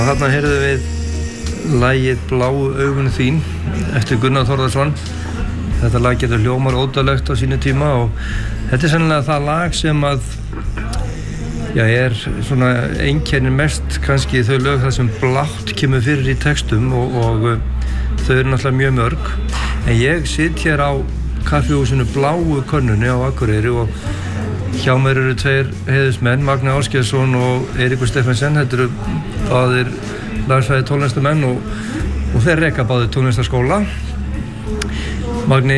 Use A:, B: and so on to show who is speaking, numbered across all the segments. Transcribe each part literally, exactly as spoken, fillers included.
A: Þarna heyrðum við lagið Bláu augun þín eftir Gunnar Þórðarson. Þetta lag getur hljómar ódalegt á sínu tíma og þetta er sennilega það lag sem að já, er svona einkennir mest kannski þau lög þar sem blátt kemur fyrir í textum og, og þau eru náttúrulega mjög mörg. En ég sitt hér á kaffihúsinu Bláu könnunni á Akureyri og hjá mér eru tveir heiðursmenn, Magni Ásgeirsson og Eiríkur Stephensen. Þetta eru báðir lagfræði tónlistarmenn og, og þeir reka báðir tónlistarskóla. Magni,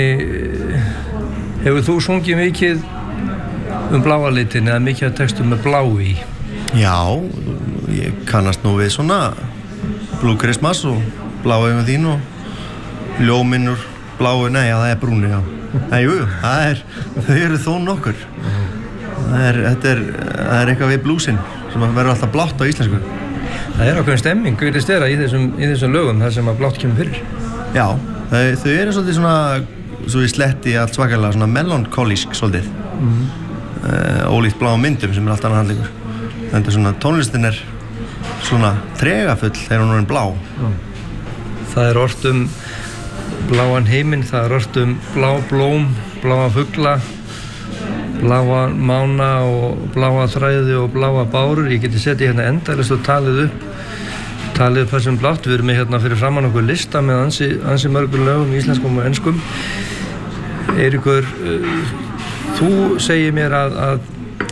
A: hefur þú sungið mikið um bláa litin eða mikið af textum með blá í?
B: Já, ég kannast nú við svona Blue Christmas og Bláu augun þín og Ljóminn úr bláu, nei, já, það er brúni, já. Nei, jú, það er, þau eru þó nokkur. Það er, þetta er, það er eitthvað við blúsinn sem verður alltaf blátt á íslensku.
A: Það er ákveðin stemming, virðist vera í þessum, í þessum lögum þar sem að blátt kemur fyrir.
B: Já, þau, þau eru svolítið svona, svo í sletti allt svakalega, svona melankólísk svolítið. Mm-hmm. uh, ólíkt bláum myndum sem er allt annað handleikur. Þetta er svona, tónlistin er svona tregafull þegar hún er blá.
A: Mm. Það er ort um bláan heiminn, það er ort um blá blóm, bláa fugla, bláa mána og bláa þræði og bláa bárur. Ég geti setið hérna endalaust og talið upp talið upp þessum blátt. Við erum með hérna fyrir framan okkur lista með ansi, ansi mörgum lögum, íslenskum og enskum. Eiríkur, þú segir mér að, að,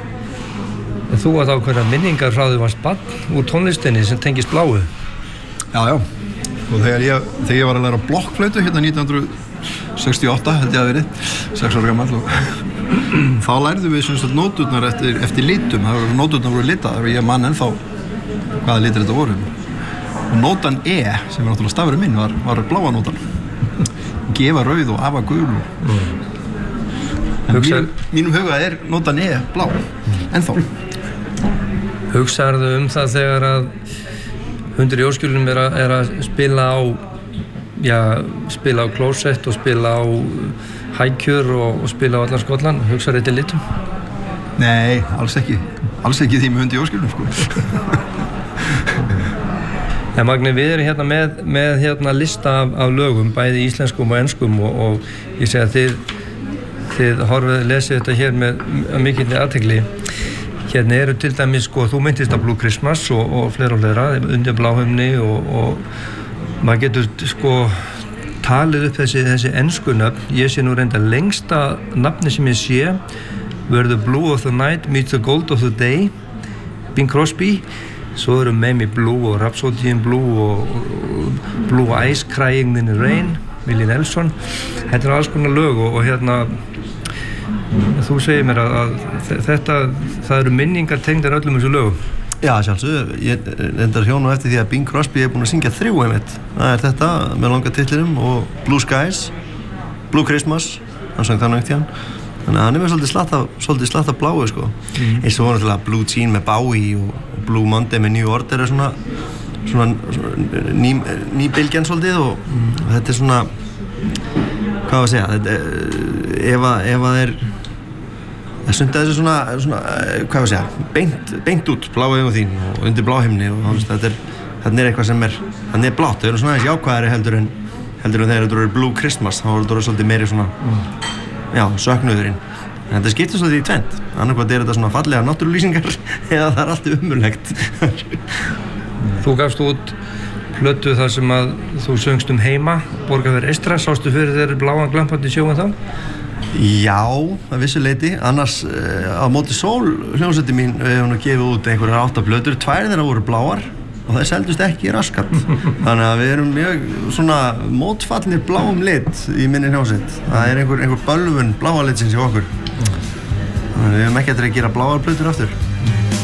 A: að þú átt ákveðnar minningar frá því varst barn úr tónlistinni sem tengist bláu.
C: Já, já. Og þegar ég, þegar ég var að læra blokkflautu hérna nítján hundruð sextíu og átta held ég að verið, sex ára gamall og þá lærðum við sem sagt nóturnar eftir, eftir litum. Það voru nóturnar voru litaðar og ég man ennþá hvaða litir þetta voru. Og nótan E, sem er náttúrulega stafurinn minn, var, var bláa nótan. G var rauð og A var gul. Mm. En
A: Hugsa...
C: mínum, mínum huga er nótan E blá, ennþá.
A: Hugsaðu um það þegar að Hundur í óskjölunum er að, er að spila á já, spila á klósett og spila á hækjur og, og spila á allan skollan. Hugsaðu þetta litum?
C: Nei, alls ekki. Alls ekki því með Hund í óskjölunum, sko.
A: En Magni, við erum hérna með, með hérna lista af, af lögum, bæði íslenskum og enskum og, og ég segi að þið, þið horfið, lesið þetta hér með mikilli athygli. Hérna eru til dæmis, sko, þú myndist á Blue Christmas og, og fleira og fleira, undir bláhumni og, og maður getur, sko, talið upp þessi, þessi ensku nöfn. Ég sé nú reynda lengsta nafni sem ég sé, Where the Blue of the Night meets the Gold of the Day, Bing Crosby. Svo eru Mamie Blue og Rhapsody in Blue og, og Blue Eyes Crying in the Rain, Willie Nelson. Þetta er alls konar lög og, og hérna, þú segir mér að, að þetta, það eru minningar tengdar öllum þessu lögum.
B: Já, sjálfsög, ég reyndar hjónu eftir því að Bing Crosby er búinn að syngja þrjú einmitt. Það er þetta með langa titlinum og Blue Skies, Blue Christmas, hann söng það náttúrulega tíðan. Þannig að hann er með svolítið slatt af, svolítið slatt af bláu, sko. Mm. Eins og náttúrulega Blue Jean með Bowie og, og Blue Monday með New Order er svona, svona, svona ný, ný bylgjan svolítið og mm. þetta er svona, hvað var að segja, þetta, ef að, ef að er það sumt að þessu svona, svona, hvað var að segja, beint, beint út, bláu augun þín og undir bláhimni og þannig að þetta er, þetta er eitthvað sem er, þetta er blátt, þau eru svona aðeins jákvæðari heldur en, heldur en þegar þetta eru Blue Christmas, þá er þetta svolítið meiri svona, mm. já, söknuðurinn. En þetta skiptir svolítið í tvennt, annarkvæmt er þetta svona fallega náttúrulýsingar eða það er alltaf umurlegt.
A: Þú gafst út plötu þar sem að þú söngst um heima, Borgarfjörð Eystra, sástu fyrir þeirri bláan glampandi sjóin þá?
B: Já, að vissu leyti, annars uh, á móti sól hljómsveitin mín við hefum nú gefið út einhverjar átta plötur, tvær þeirra voru bláar og það seldust ekki í raskat. Þannig að við erum mjög svona mótfallnir bláum lit í minni hljómsveit. Það er einhver, einhver bölvun bláa litsins hjá okkur. Þannig að við hefum ekki eftir að gera bláar plötur aftur.